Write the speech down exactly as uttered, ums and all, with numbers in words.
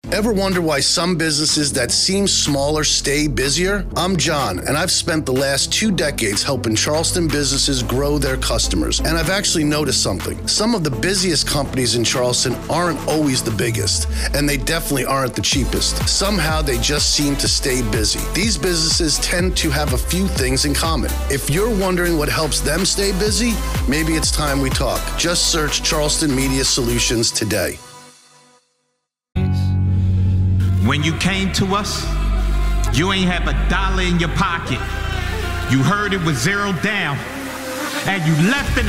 Ever wonder why some businesses that seem smaller stay busier? I'm John, and I've spent the last two decades helping Charleston businesses grow their customers. And I've actually noticed something. Some of the busiest companies in Charleston aren't always the biggest, and they definitely aren't the cheapest. Somehow they just seem to stay busy. These businesses tend to have a few things in common. If you're wondering what helps them stay busy, maybe it's time we talk. Just search Charleston Media Solutions today. When you came to us, you ain't have a dollar in your pocket. You heard it was zero down, and you left in